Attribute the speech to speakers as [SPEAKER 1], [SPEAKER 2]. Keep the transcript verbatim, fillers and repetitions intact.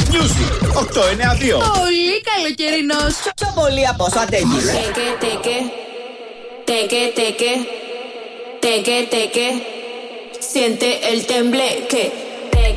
[SPEAKER 1] Music οκτώ εννιά δύο.
[SPEAKER 2] Πολύ καλοκαιρινός.
[SPEAKER 3] Πιο πολύ από όσο αντέχεις.
[SPEAKER 4] Τέκε, τέκε, τέκε, τέκε, τέκε, τέκε. Siente el tembleque.